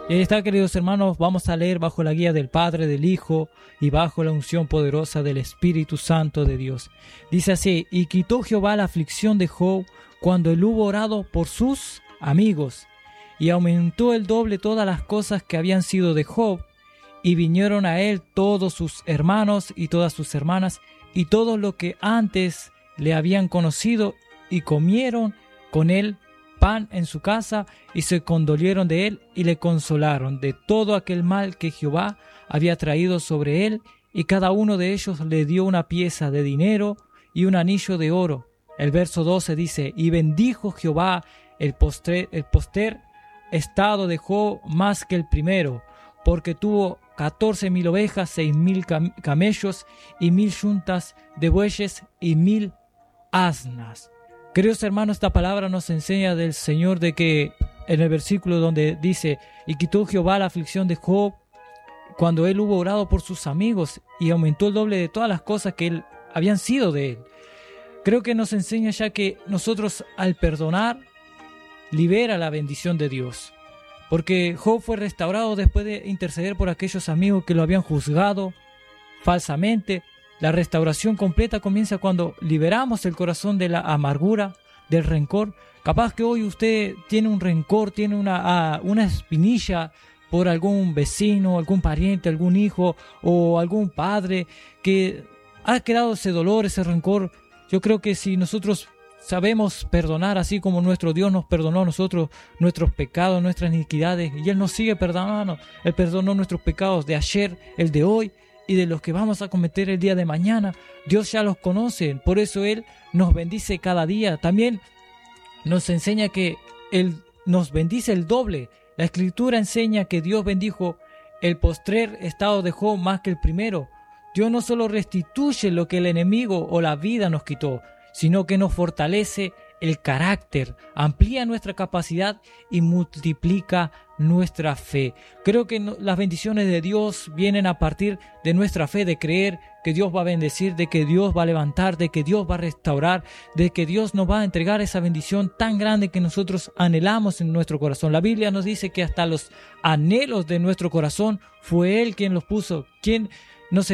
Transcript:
Y ahí está, queridos hermanos, vamos a leer bajo la guía del Padre, del Hijo y bajo la unción poderosa del Espíritu Santo de Dios. Dice así: y quitó Jehová la aflicción de Job cuando él hubo orado por sus amigos, y aumentó el doble todas las cosas que habían sido de Job, y vinieron a él todos sus hermanos y todas sus hermanas, y todos los que antes le habían conocido, y comieron con él pan en su casa, y se condolieron de él, y le consolaron de todo aquel mal que Jehová había traído sobre él, y cada uno de ellos le dio una pieza de dinero y un anillo de oro. El verso 12 dice: y bendijo Jehová el poster estado de Job más que el primero, porque tuvo 14,000 ovejas, 6,000 camellos, y 1,000 yuntas de bueyes, y 1,000 asnas. Queridos hermanos, esta palabra nos enseña del Señor de que en el versículo donde dice: y quitó Jehová la aflicción de Job cuando él hubo orado por sus amigos, y aumentó el doble de todas las cosas que él habían sido de él. Creo que nos enseña ya que nosotros, al perdonar, libera la bendición de Dios. Porque Job fue restaurado después de interceder por aquellos amigos que lo habían juzgado falsamente. La restauración completa comienza cuando liberamos el corazón de la amargura, del rencor. Capaz que hoy usted tiene un rencor, tiene una espinilla por algún vecino, algún pariente, algún hijo o algún padre que ha quedado ese dolor, ese rencor. Yo creo que si nosotros sabemos perdonar así como nuestro Dios nos perdonó a nosotros nuestros pecados, nuestras iniquidades, y Él nos sigue perdonando. Él perdonó nuestros pecados de ayer, el de hoy y de los que vamos a cometer el día de mañana. Dios ya los conoce, por eso Él nos bendice cada día. También nos enseña que Él nos bendice el doble. La Escritura enseña que Dios bendijo el postrer estado de Job más que el primero. Dios no solo restituye lo que el enemigo o la vida nos quitó, sino que nos fortalece el carácter, amplía nuestra capacidad y multiplica nuestra fe. Creo que las bendiciones de Dios vienen a partir de nuestra fe, de creer que Dios va a bendecir, de que Dios va a levantar, de que Dios va a restaurar, de que Dios nos va a entregar esa bendición tan grande que nosotros anhelamos en nuestro corazón. La Biblia nos dice que hasta los anhelos de nuestro corazón fue Él quien los puso, quien